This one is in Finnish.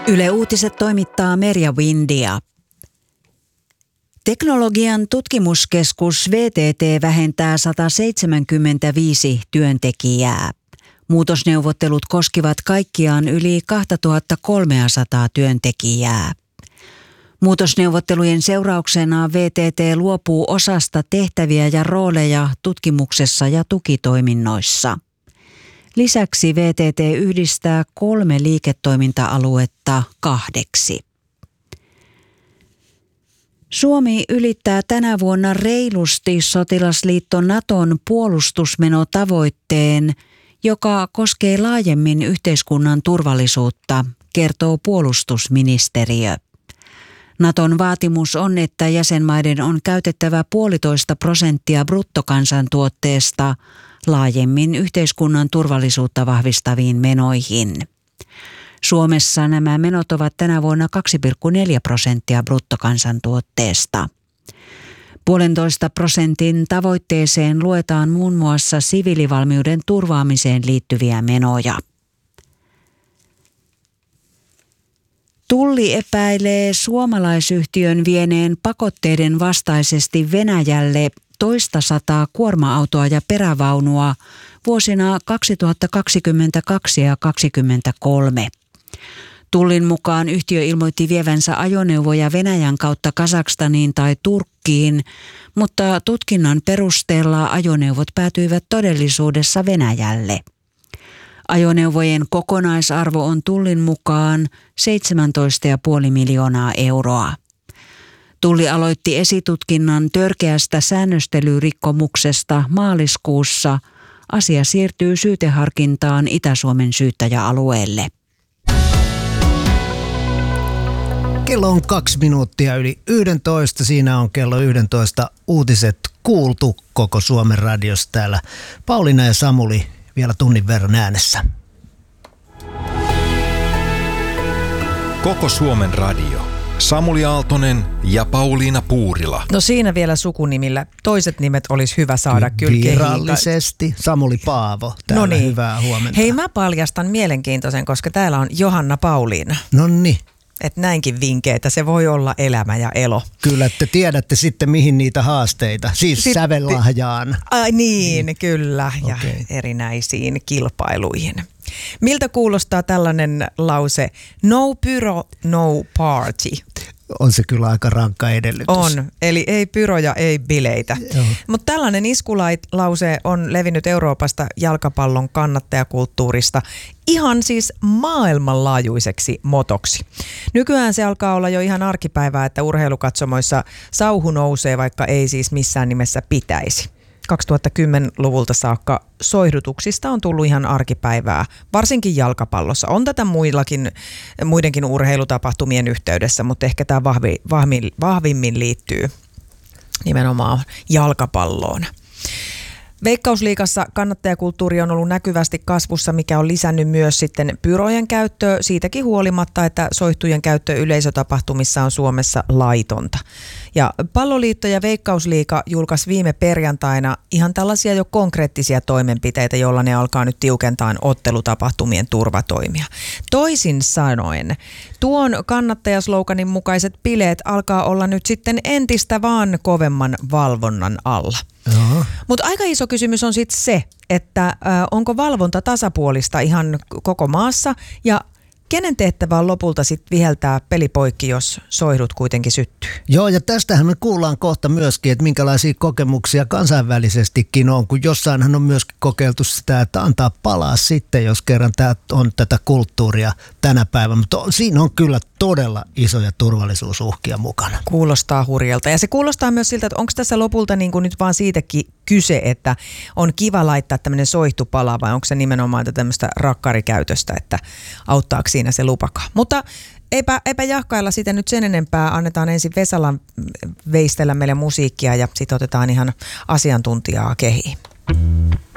Yle Uutiset toimittaa Merja Windia. Teknologian tutkimuskeskus VTT vähentää 175 työntekijää. Muutosneuvottelut koskivat kaikkiaan yli 2300 työntekijää. Muutosneuvottelujen seurauksena VTT luopuu osasta tehtäviä ja rooleja tutkimuksessa ja tukitoiminnoissa. Lisäksi VTT yhdistää 3 liiketoiminta-aluetta 2. Suomi ylittää tänä vuonna reilusti sotilasliitto Naton puolustusmenotavoitteen, joka koskee laajemmin yhteiskunnan turvallisuutta, kertoo puolustusministeriö. Naton vaatimus on, että jäsenmaiden on käytettävä 1,5% bruttokansantuotteesta laajemmin yhteiskunnan turvallisuutta vahvistaviin menoihin. Suomessa nämä menot ovat tänä vuonna 2,4% bruttokansantuotteesta. 1,5% tavoitteeseen luetaan muun muassa siviilivalmiuden turvaamiseen liittyviä menoja. Tulli epäilee suomalaisyhtiön vieneen pakotteiden vastaisesti Venäjälle 200 kuorma-autoa ja perävaunua vuosina 2022 ja 2023. Tullin mukaan yhtiö ilmoitti vievänsä ajoneuvoja Venäjän kautta Kazakstaniin tai Turkkiin, mutta tutkinnan perusteella ajoneuvot päätyivät todellisuudessa Venäjälle. Ajoneuvojen kokonaisarvo on Tullin mukaan 17,5 miljoonaa euroa. Tulli aloitti esitutkinnan törkeästä säännöstelyrikkomuksesta maaliskuussa. Asia siirtyy syyteharkintaan Itä-Suomen syyttäjäalueelle. Kello on 2 minuuttia yli 11. Siinä on kello 11 uutiset kuultu koko Suomen radiossa täällä. Pauliina ja Samuli vielä tunnin verran äänessä. Koko Suomen radio. Samuli Aaltonen ja Pauliina Puurila. No siinä vielä sukunimillä. Toiset nimet olisi hyvä saada kyllä virallisesti. Samuli Paavo. Täällä Noniin. Hyvää huomenta. Hei, mä paljastan mielenkiintoisen, koska täällä on Johanna Pauliina. Nonni. Että näinkin vinkkeitä, se voi olla elämä ja elo. Kyllä, että tiedätte sitten mihin niitä haasteita, siis sävellahjaan. Ai niin, kyllä, ja erinäisiin kilpailuihin. Miltä kuulostaa tällainen lause, no pyro, no party? On se kyllä aika rankka edellytys. On, eli ei pyroja, ei bileitä. Mutta tällainen iskulause on levinnyt Euroopasta jalkapallon kannattajakulttuurista ihan siis maailmanlaajuiseksi motoksi. Nykyään se alkaa olla jo ihan arkipäivää, että urheilukatsomoissa sauhu nousee, vaikka ei siis missään nimessä pitäisi. 2010-luvulta saakka soihdutuksista on tullut ihan arkipäivää, varsinkin jalkapallossa. On tätä muidenkin urheilutapahtumien yhteydessä, mutta ehkä tämä vahvimmin liittyy nimenomaan jalkapalloon. Veikkausliigassa kannattajakulttuuri on ollut näkyvästi kasvussa, mikä on lisännyt myös sitten pyrojen käyttöä siitäkin huolimatta, että soihtujen käyttö yleisötapahtumissa on Suomessa laitonta. Ja Palloliitto ja Veikkausliiga julkaisi viime perjantaina ihan tällaisia jo konkreettisia toimenpiteitä, joilla ne alkaa nyt tiukentaa ottelutapahtumien turvatoimia. Toisin sanoen, tuon kannattajasloganin mukaiset bileet alkaa olla nyt sitten entistä vaan kovemman valvonnan alla. Mutta aika iso kysymys on sitten se, että onko valvonta tasapuolista ihan koko maassa ja kenen tehtävä on lopulta sitten viheltää pelipoikki, jos soihdut kuitenkin syttyy? Joo, ja tästähän me kuullaan kohta myöskin, että minkälaisia kokemuksia kansainvälisestikin on, kun jossainhan on myöskin kokeiltu sitä, että antaa palaa sitten, jos kerran tämä on tätä kulttuuria tänä päivänä. Mutta siinä on kyllä todella isoja turvallisuusuhkia mukana. Kuulostaa hurjalta. Ja se kuulostaa myös siltä, että onko tässä lopulta niin kuin nyt vaan siitäkin kyse, että on kiva laittaa tämmöinen soihtupala vai onko se nimenomaan tämmöistä rakkarikäytöstä, että auttaako siinä se lupakaan. Mutta eipä jahkailla sitä nyt sen enempää. Annetaan ensin Vesalan veistellä meille musiikkia ja sitten otetaan ihan asiantuntijaa kehiin.